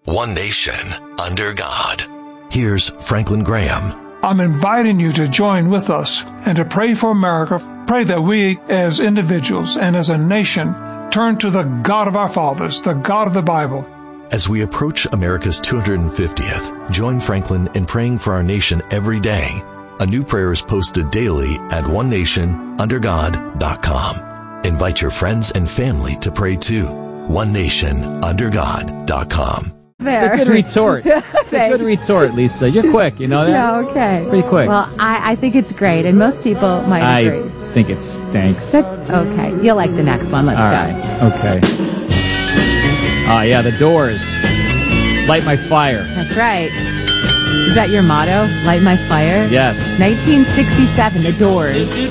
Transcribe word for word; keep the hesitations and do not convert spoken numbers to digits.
one nation, under God. Here's Franklin Graham. I'm inviting you to join with us and to pray for America. Pray that we as individuals and as a nation turn to the God of our fathers, the God of the Bible. As we approach America's two hundred fiftieth, join Franklin in praying for our nation every day. A new prayer is posted daily at one nation under god dot com. Invite your friends and family to pray too. one nation under god dot com. There. It's a good retort. It's a good retort, Lisa. You're quick, you know that? Yeah, okay. Pretty quick. Well, I, I think it's great, and most people might I agree. I think it stinks. That's okay. You'll like the next one. Let's All go. right. Okay. Ah, uh, yeah, The Doors. Light My Fire. That's right. Is that your motto? Light my fire? Yes. nineteen sixty-seven, The Doors.